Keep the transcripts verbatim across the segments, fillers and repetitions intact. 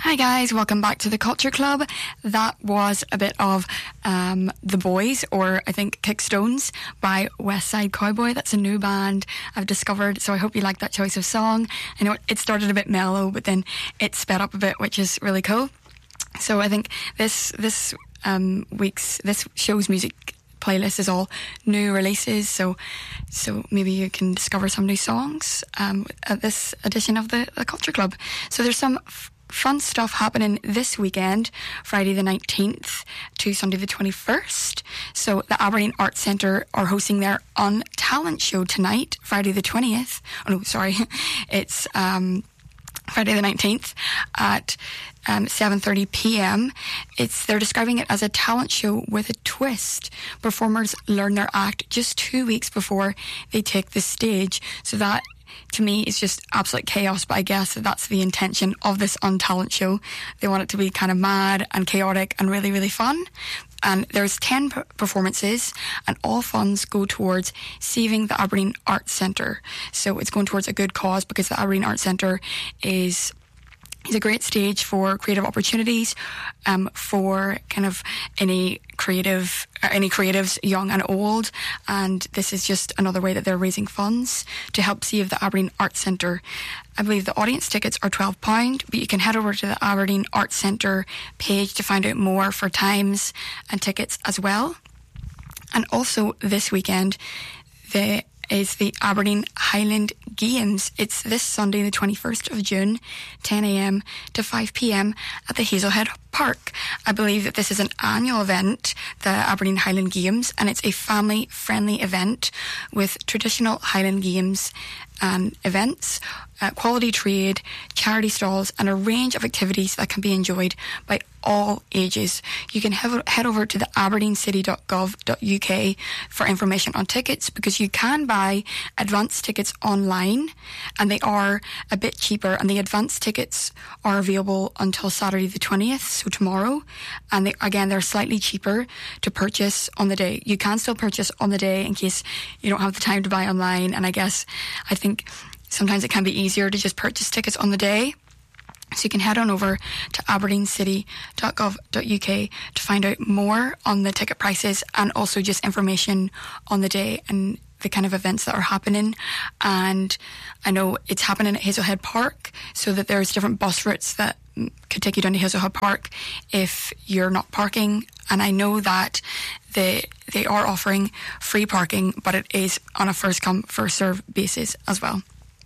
Hi guys, welcome back to the Culture Club. That was a bit of um, The Boys, or I think Kickstones, by West Side Cowboy. That's a new band I've discovered, so I hope you like that choice of song. I know it started a bit mellow, but then it sped up a bit, which is really cool. So I think this this um, week's, this show's music playlist is all new releases, so so maybe you can discover some new songs um, at this edition of the, the Culture Club. So there's some f- fun stuff happening this weekend, Friday the nineteenth to Sunday the twenty-first. So the Aberdeen Arts Centre are hosting their On Talent show tonight, Friday the twentieth. Oh no, sorry, it's um, Friday the nineteenth at um, seven thirty p.m. It's they're describing it as a talent show with a twist. Performers learn their act just two weeks before they take the stage. So that, to me, is just absolute chaos, but I guess that that's the intention of this On Talent show. They want it to be kind of mad and chaotic and really, really fun. And there's ten p- performances, and all funds go towards saving the Aberdeen Arts Centre. So it's going towards a good cause, because the Aberdeen Arts Centre is is a great stage for creative opportunities, um, for kind of any creative, uh, any creatives, young and old. And this is just another way that they're raising funds to help save the Aberdeen Arts Centre. I believe the audience tickets are twelve pounds, but you can head over to the Aberdeen Arts Centre page to find out more for times and tickets as well. And also this weekend, the is the Aberdeen Highland Games. It's this Sunday, the twenty-first of June, ten a.m. to five p.m. at the Hazelhead Park. I believe that this is an annual event, the Aberdeen Highland Games, and it's a family-friendly event with traditional Highland Games um, events, uh, quality trade, charity stalls, and a range of activities that can be enjoyed by all ages. You can head, head over to the aberdeen city dot gov dot u k for information on tickets, because you can buy advance tickets online, and they are a bit cheaper, and the advance tickets are available until Saturday the twentieth, so tomorrow, and they, again, they're slightly cheaper to purchase on the day. You can still purchase on the day in case you don't have the time to buy online, and I guess I think sometimes it can be easier to just purchase tickets on the day. So you can head on over to aberdeen city dot gov dot u k to find out more on the ticket prices, and also just information on the day and the kind of events that are happening. And I know it's happening at Hazelhead Park, so that there's different bus routes that could take you down to Hazelhead Park if you're not parking. And I know that they they are offering free parking, but it is on a first come, first serve basis as well.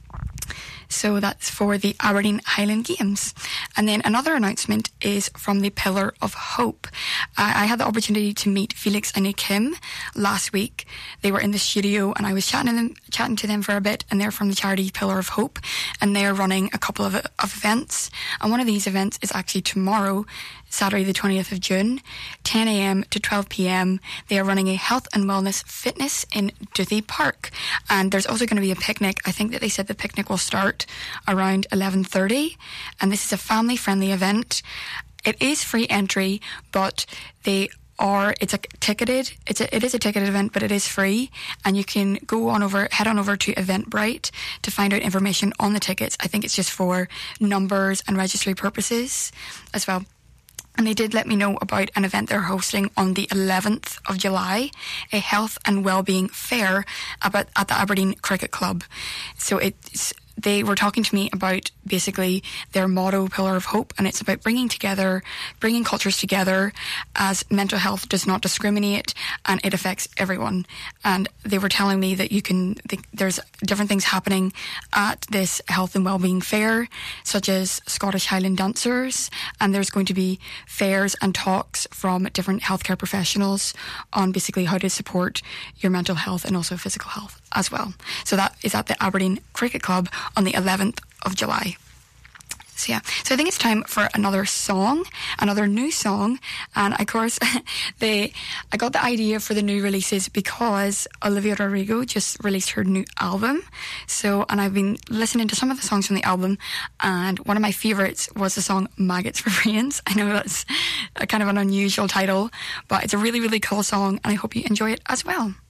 So that's for the Aberdeen Highland Games. And then another announcement is from the Pillar of Hope. Uh, I had the opportunity to meet Felix and Kim last week. They were in the studio, and I was chatting to them, chatting to them for a bit, and they're from the charity Pillar of Hope, and they're running a couple of, of events. And one of these events is actually tomorrow, Saturday the twentieth of June, ten a.m. to twelve p.m. They are running a health and wellness fitness in Duthie Park, and there's also going to be a picnic. I think that they said the picnic will start around eleven thirty, and this is a family friendly event. It is free entry, but they are it's a ticketed it's a, it is a ticketed event, but it is free, and you can go on over head on over to Eventbrite to find out information on the tickets. I think it's just for numbers and registry purposes as well. And they did let me know about an event they're hosting on the eleventh of July, a health and wellbeing fair about, at the Aberdeen Cricket Club. So it's they were talking to me about basically their motto, Pillar of Hope, and it's about bringing together, bringing cultures together, as mental health does not discriminate and it affects everyone. And they were telling me that you can, there's different things happening at this health and wellbeing fair, such as Scottish Highland dancers, and there's going to be fairs and talks from different healthcare professionals on basically how to support your mental health and also physical health as well. So that is at the Aberdeen Cricket Club on the eleventh of July. So yeah, so I think it's time for another song, another new song. And of course, they, I got the idea for the new releases because Olivia Rodrigo just released her new album. So, and I've been listening to some of the songs from the album, and one of my favourites was the song Maggots for Brains. I know that's a kind of an unusual title, but it's a really, really cool song, and I hope you enjoy it as well.